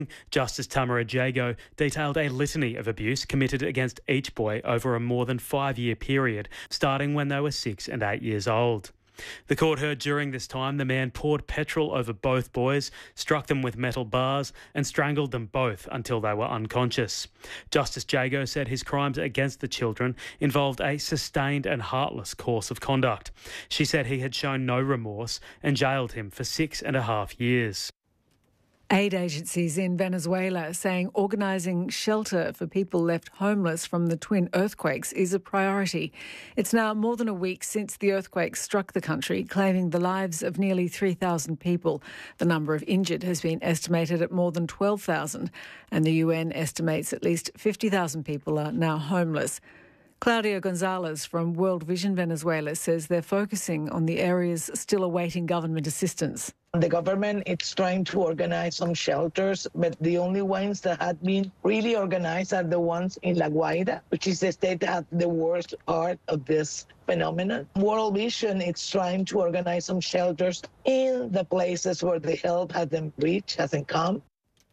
Justice Tamara Jago detailed a litany of abuse committed against each boy over a more than 5-year period, starting when they were 6 and 8 years old. The court heard during this time the man poured petrol over both boys, struck them with metal bars and strangled them both until they were unconscious. Justice Jago said his crimes against the children involved a sustained and heartless course of conduct. She said he had shown no remorse and jailed him for 6.5 years. Aid agencies in Venezuela are saying organising shelter for people left homeless from the twin earthquakes is a priority. It's now more than a week since the earthquake struck the country, claiming the lives of nearly 3,000 people. The number of injured has been estimated at more than 12,000, and the UN estimates at least 50,000 people are now homeless. Claudia Gonzalez from World Vision Venezuela says they're focusing on the areas still awaiting government assistance. The government is trying to organize some shelters, but the only ones that have been really organized are the ones in La Guaira, which is the state that has the worst part of this phenomenon. World Vision is trying to organize some shelters in the places where the help hasn't reached, hasn't come.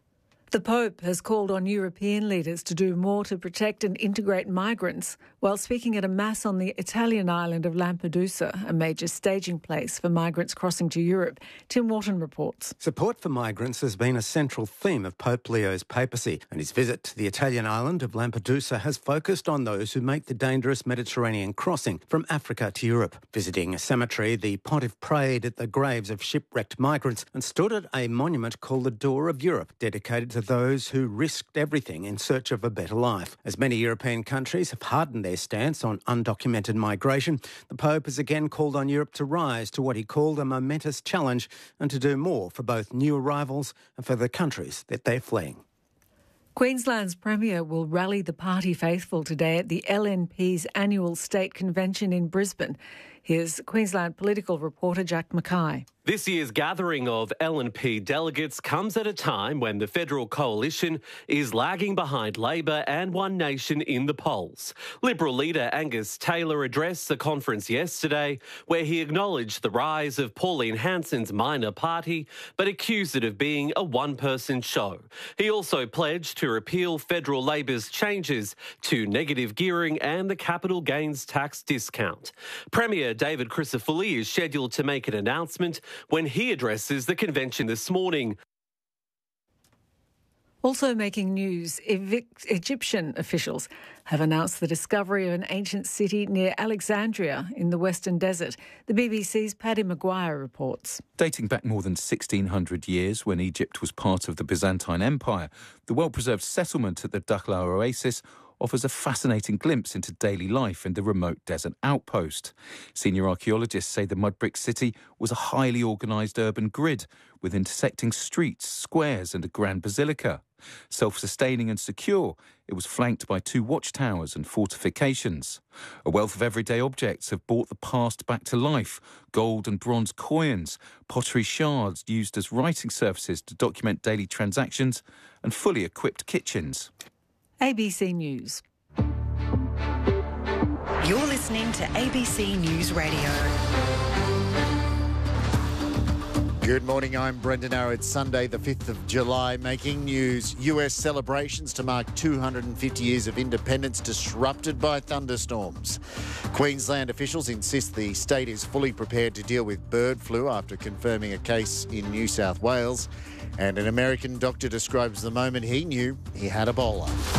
The Pope has called on European leaders to do more to protect and integrate migrants while speaking at a mass on the Italian island of Lampedusa, a major staging place for migrants crossing to Europe. Tim Wharton reports. Support for migrants has been a central theme of Pope Leo's papacy, and his visit to the Italian island of Lampedusa has focused on those who make the dangerous Mediterranean crossing from Africa to Europe. Visiting a cemetery, the pontiff prayed at the graves of shipwrecked migrants and stood at a monument called the Door of Europe, dedicated to those who risked everything in search of a better life. As many European countries have hardened their stance on undocumented migration, the Pope has again called on Europe to rise to what he called a momentous challenge and to do more for both new arrivals and for the countries that they're fleeing. Queensland's Premier will rally the party faithful today at the LNP's annual state convention in Brisbane. Here's Queensland political reporter Jack Mackay. This year's gathering of LNP delegates comes at a time when the federal coalition is lagging behind Labor and One Nation in the polls. Liberal leader Angus Taylor addressed the conference yesterday where he acknowledged the rise of Pauline Hanson's minor party but accused it of being a one-person show. He also pledged to repeal federal Labor's changes to negative gearing and the capital gains tax discount. Premier David Crisafulli is scheduled to make an announcement when he addresses the convention this morning. Also making news, Egyptian officials have announced the discovery of an ancient city near Alexandria in the Western Desert. The BBC's Paddy Maguire reports. Dating back more than 1,600 years when Egypt was part of the Byzantine Empire, the well-preserved settlement at the Dakhla Oasis offers a fascinating glimpse into daily life in the remote desert outpost. Senior archaeologists say the mud brick city was a highly organised urban grid with intersecting streets, squares and a grand basilica. Self-sustaining and secure, it was flanked by 2 watchtowers and fortifications. A wealth of everyday objects have brought the past back to life. Gold and bronze coins, pottery shards used as writing surfaces to document daily transactions, and fully equipped kitchens. ABC News. You're listening to ABC News Radio. Good morning, I'm Brendan Arrow. It's Sunday, the 5th of July. Making news, US celebrations to mark 250 years of independence disrupted by thunderstorms. Queensland officials insist the state is fully prepared to deal with bird flu after confirming a case in New South Wales. And an American doctor describes the moment he knew he had Ebola.